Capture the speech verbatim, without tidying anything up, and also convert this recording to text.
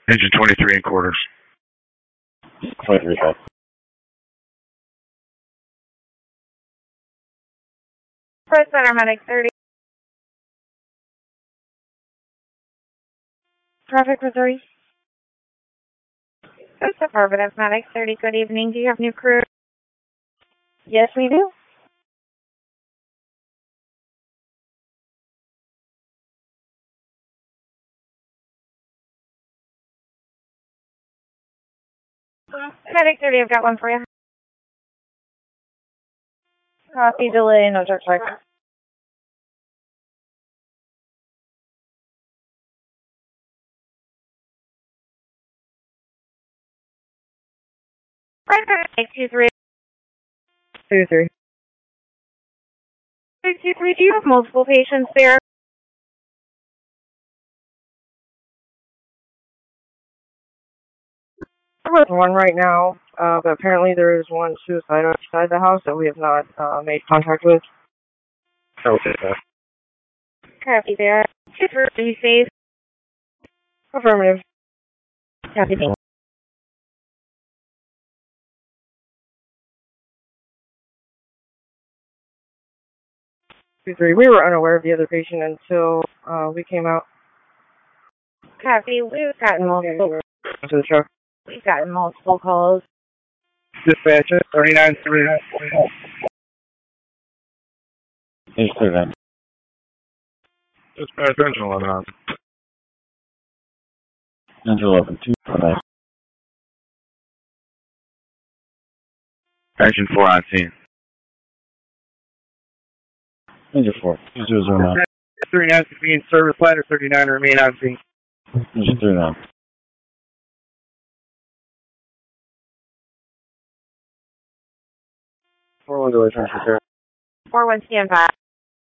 Engine twenty-three and quarters. twenty-three, five. Press center, medic thirty. Traffic for three. That's affirmative, medic thirty. Good evening. Do you have new crew? Yes, we do. Medic thirty, I've got one for you. Copy, delay, no check check. Right, medic two three. two three. Medic two three, do you have multiple patients there? There was one right now, uh, but apparently there is one suicide outside the house that we have not uh, made contact with. Okay, sir. Copy there. two three, are you safe? Affirmative. Copy. two three, we were unaware of the other patient until uh, we came out. Copy, we've gotten multiple to the truck. We've gotten multiple calls. Dispatcher, thirty-nine three nine. He's clear then. Dispatcher, engine eleven on. Engine eleven, two, nine. Engine four on scene. Engine four, two zero zero nine. thirty-nine being service ladder, thirty-nine remain on scene. Engine three nine. four one delay transfer. four one stand by.